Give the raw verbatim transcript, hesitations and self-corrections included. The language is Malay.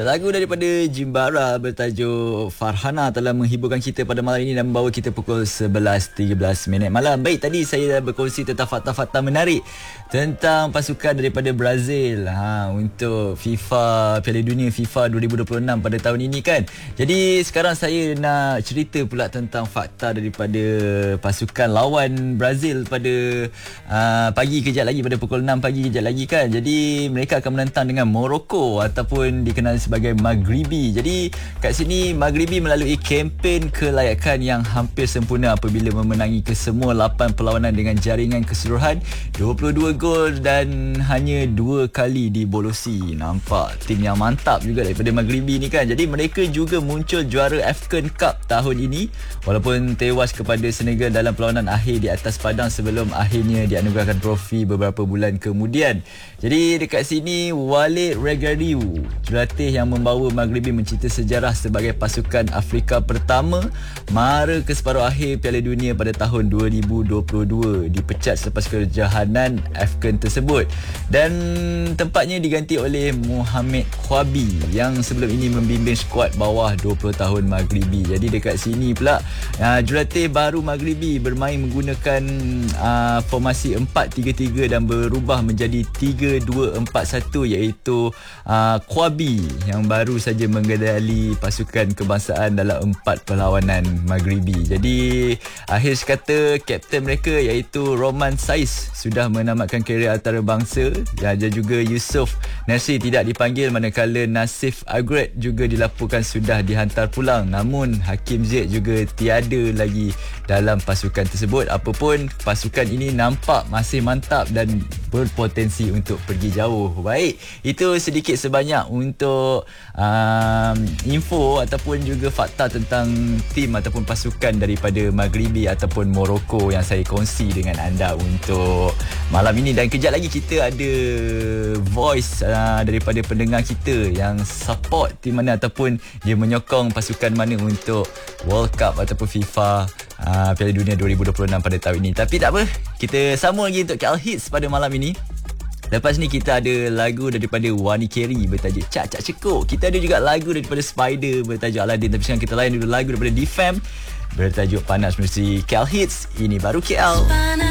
lagu daripada Jimbara bertajuk Farhana telah menghiburkan kita pada malam ini dan membawa kita pukul sebelas tiga belas minit malam. Baik, tadi saya dah berkongsi tentang fakta-fakta menarik tentang pasukan daripada Brazil ha, untuk FIFA Piala Dunia FIFA dua ribu dua puluh enam pada tahun ini kan. Jadi sekarang saya nak cerita pula tentang fakta daripada pasukan lawan Brazil pada uh, pagi kejap lagi, pada pukul enam pagi kejap lagi kan. Jadi mereka akan menentang dengan Morocco ataupun dikenali sebagai Maghribi. Jadi kat sini Maghribi melalui kempen kelayakan yang hampir sempurna apabila memenangi kesemua lapan perlawanan dengan jaringan keseluruhan dua puluh dua gol dan hanya dua kali dibolosi. Nampak tim yang mantap juga daripada Maghribi ni kan. Jadi mereka juga muncul juara African Cup tahun ini walaupun tewas kepada Senegal dalam perlawanan akhir di atas padang sebelum akhirnya dianugerahkan trofi beberapa bulan kemudian. Jadi dekat sini Walid Regragui, jurulatih yang membawa Maghribi mencipta sejarah sebagai pasukan Afrika pertama mara ke separuh akhir Piala Dunia pada tahun dua ribu dua puluh dua, dipecat selepas kejohanan Afgan tersebut dan tempatnya diganti oleh Mohamed Kouabi yang sebelum ini membimbing skuad bawah dua puluh tahun Maghribi. Jadi dekat sini pula uh, jurulatih baru Maghribi bermain menggunakan uh, formasi empat tiga tiga dan berubah menjadi tiga dua empat satu, iaitu uh, Kouabi yang baru saja mengendali pasukan kebangsaan dalam empat perlawanan Maghribi. Jadi akhir sekata kapten mereka iaitu Roman Saiz sudah menamatkan kerjaya antarabangsa dan juga Yusof Nasri tidak dipanggil, manakala Nasif Agret juga dilaporkan sudah dihantar pulang. Namun Hakim Ziyech juga tiada lagi dalam pasukan tersebut. Apapun, pasukan ini nampak masih mantap dan berpotensi untuk pergi jauh. Baik, itu sedikit sebanyak untuk um, info ataupun juga fakta tentang tim ataupun pasukan daripada Maghribi ataupun Morocco yang saya kongsi dengan anda untuk malam ini. Dan kejap lagi kita ada voice uh, daripada pendengar kita yang support tim mana ataupun dia menyokong pasukan mana untuk World Cup ataupun FIFA uh, Piala Dunia dua ribu dua puluh enam pada tahun ini. Tapi tak apa, kita sambung lagi untuk K L Hits pada malam ini. Lepas ni kita ada lagu daripada Wani Kerry bertajuk Cak Cak Cekuk. Kita ada juga lagu daripada Spider bertajuk Aladdin. Tapi sekarang kita layan dulu lagu daripada D-Fam bertajuk Panas. Mesti K L Hits, ini baru K L.